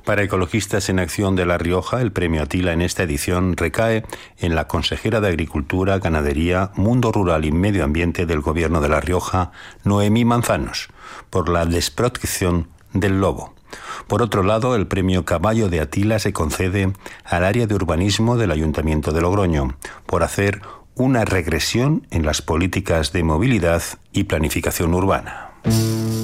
Para Ecologistas en Acción de La Rioja, el premio Atila en esta edición recae en la consejera de Agricultura, Ganadería, Mundo Rural y Medio Ambiente del Gobierno de La Rioja, Noemí Manzanos, por la desprotección del lobo. Por otro lado, el premio Caballo de Atila se concede al área de urbanismo del Ayuntamiento de Logroño, por hacer una regresión en las políticas de movilidad y planificación urbana.